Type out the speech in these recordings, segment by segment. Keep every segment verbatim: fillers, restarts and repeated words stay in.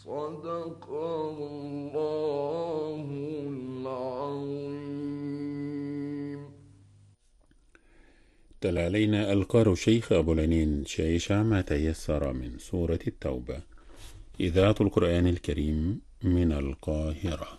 صدق الله العظيم. تلا علينا القار الشيخ أبو العنين شايشة ما تيسر من سورة التوبة. إذاعة القرآن الكريم من القاهرة.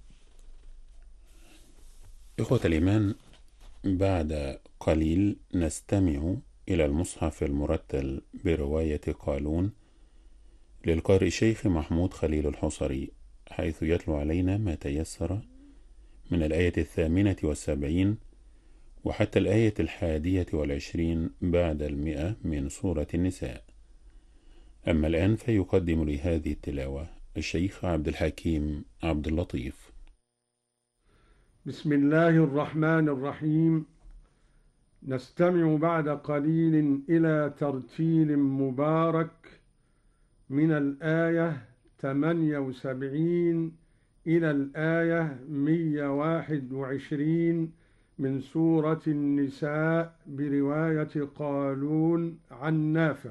إخوة الإيمان، بعد قليل نستمع إلى المصحف المرتل برواية قالون للقارئ الشيخ محمود خليل الحصري، حيث يتلو علينا ما تيسر من الآية الثامنة والسبعين وحتى الآية الحادية والعشرين بعد المئة من سورة النساء. أما الآن فيقدم لهذه التلاوة الشيخ عبد الحكيم عبد اللطيف. بسم الله الرحمن الرحيم. نستمع بعد قليل إلى ترتيل مبارك من الآية ثمانية وسبعين إلى الآية مئة وواحد وعشرين من سورة النساء برواية قالون عن نافع.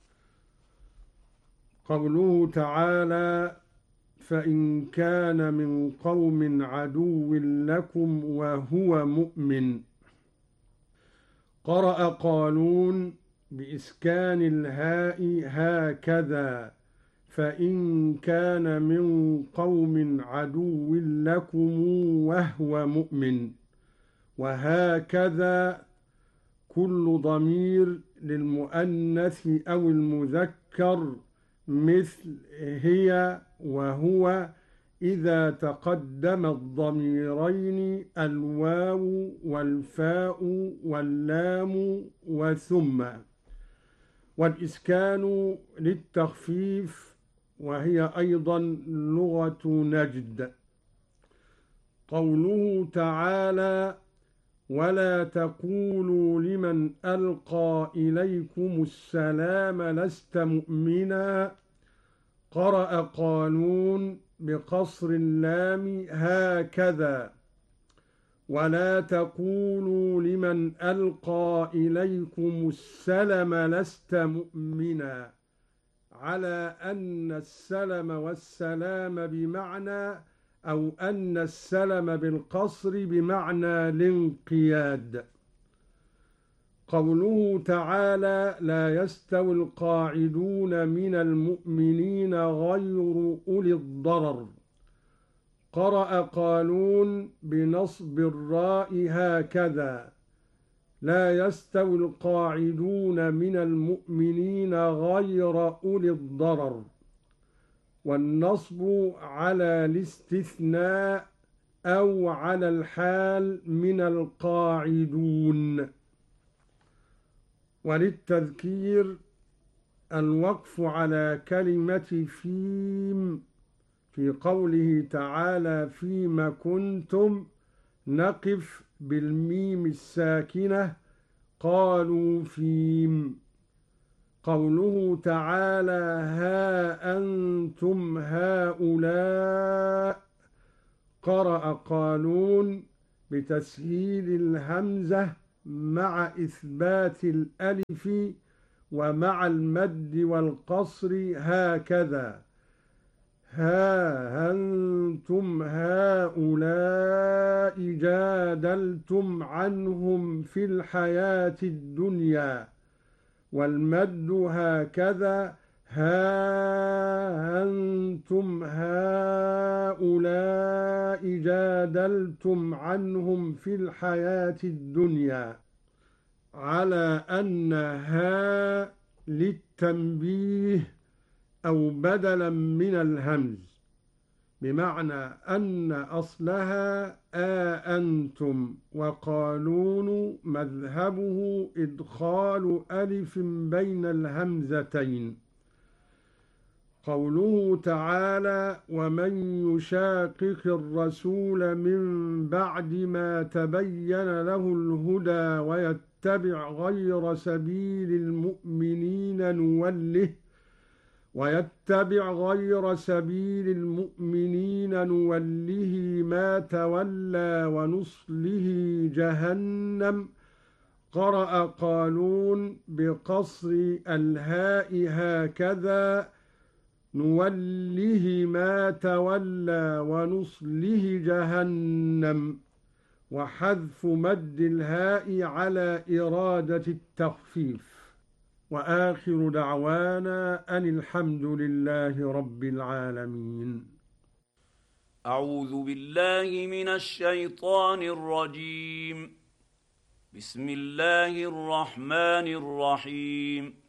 قوله تعالى: فإن كان من قوم عدو لكم وهو مؤمن. قرأ قالون بإسكان الهاء هكذا: فإن كان من قوم عدو لكم وهو مؤمن، وهكذا كل ضمير للمؤنث أو المذكر مثل هي وهو إذا تقدم الضميرين الواو والفاء واللام وثم، والإسكان للتخفيف، وهي أيضا لغة نجد. قوله تعالى: ولا تقولوا لمن ألقى إليكم السلام لست مؤمنا. قرأ قالون بقصر اللام هكذا: ولا تقولوا لمن ألقى إليكم السلم لست مؤمنا، على أن السلم والسلام بمعنى، أو أن السلم بالقصر بمعنى الانقياد. قوله تعالى: لا يستوي القاعدون من المؤمنين غير أولي الضرر. قرأ قالون بنصب الراء هكذا: لا يستوي القاعدون من المؤمنين غير أولي الضرر، والنصب على الاستثناء أو على الحال من القاعدون. وللتذكير الوقف على كلمة فيم في قوله تعالى: فيما كنتم، نقف بالميم الساكنة قالوا فيم. قوله تعالى: ها أنتم هؤلاء. قرأ قالون بتسهيل الهمزة مع إثبات الألف ومع المد والقصر هكذا: ها أنتم هؤلاء جادلتم عنهم في الحياة الدنيا، والمد هكذا: ها أنتم هؤلاء جادلتم عنهم في الحياة الدنيا، على أن ها للتنبيه أو بدلا من الهمز، بمعنى أن أصلها آ أنتم، وقالون مذهبه إدخال ألف بين الهمزتين. قوله تعالى: ومن يشاقق الرسول من بعد ما تبين له الهدى ويتبع غير سبيل المؤمنين نوله ويتبع غير سبيل المؤمنين نوله ما تولى ونصله جهنم. قرأ قالون بقصر الهاء هكذا: نوله ما تولى ونصله جهنم، وحذف مد الهاء على إرادة التخفيف. وآخر دعوانا أن الحمد لله رب العالمين. أعوذ بالله من الشيطان الرجيم. بسم الله الرحمن الرحيم.